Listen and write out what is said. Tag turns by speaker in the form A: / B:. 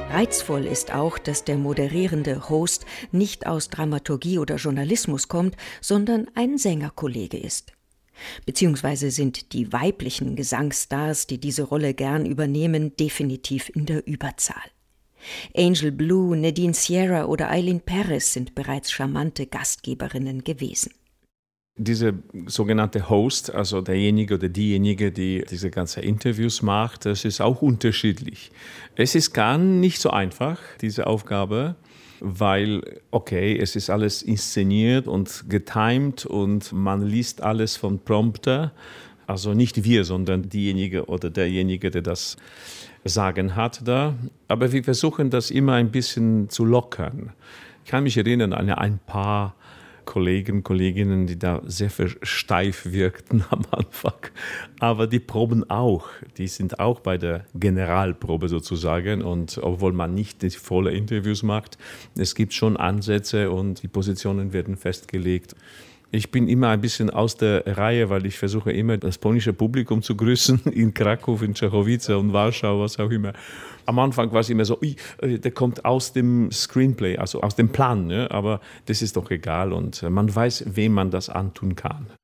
A: Reizvoll ist auch, dass der moderierende Host nicht aus Dramaturgie oder Journalismus kommt, sondern ein Sängerkollege ist. Beziehungsweise sind die weiblichen Gesangsstars, die diese Rolle gern übernehmen, definitiv in der Überzahl. Angel Blue, Nadine Sierra oder Eileen Perez sind bereits charmante Gastgeberinnen gewesen.
B: Diese sogenannte Host, also derjenige oder diejenige, die diese ganzen Interviews macht, das ist auch unterschiedlich. Es ist gar nicht so einfach, diese Aufgabe, weil, es ist alles inszeniert und getimed und man liest alles vom Prompter. Also nicht wir, sondern diejenige oder derjenige, der das Sagen hat da. Aber wir versuchen das immer ein bisschen zu lockern. Ich kann mich erinnern an ein paar Kolleginnen, die da sehr steif wirkten am Anfang. Aber die proben auch. Die sind auch bei der Generalprobe sozusagen. Und obwohl man nicht die volle Interviews macht, es gibt schon Ansätze und die Positionen werden festgelegt. Ich bin immer ein bisschen aus der Reihe, weil ich versuche immer, das polnische Publikum zu grüßen, in Krakow, in Czechowice und Warschau, was auch immer. Am Anfang war es immer so, der kommt aus dem Screenplay, also aus dem Plan, ne? Aber das ist doch egal und man weiß, wem man das antun kann.